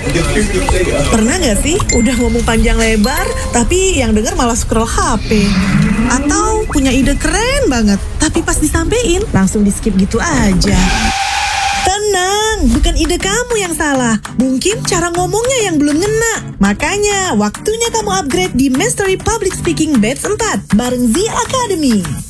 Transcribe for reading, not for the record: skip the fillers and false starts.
Pernah nggak sih udah ngomong panjang lebar, tapi yang denger malah scroll HP? Atau punya ide keren banget, tapi pas disampein langsung di skip gitu aja? Tenang, bukan ide kamu yang salah. Mungkin cara ngomongnya yang belum ngena. Makanya, waktunya kamu upgrade di Mastery Public Speaking Batch 4 bareng Z Academy.